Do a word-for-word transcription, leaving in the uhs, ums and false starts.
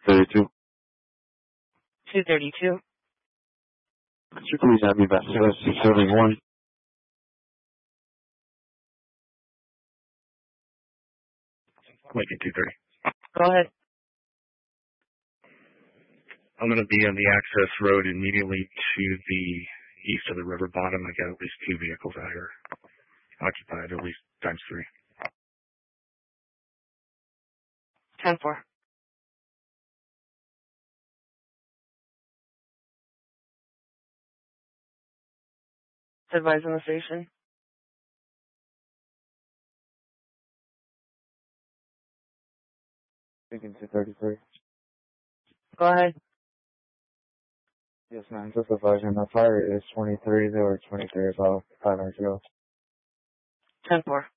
thirty-two. two thirty-two. Could you please have me back to six seventy-one? Lincoln two thirty. Go ahead. I'm going to be on the access road immediately to the east of the river bottom. I got at least two vehicles out here occupied, at least times three. ten four. Advise on the station. Lincoln two thirty-three. Go ahead. Yes, ma'am. Just advising, the fire is twenty-three. There were twenty-three about five hours ago. ten four.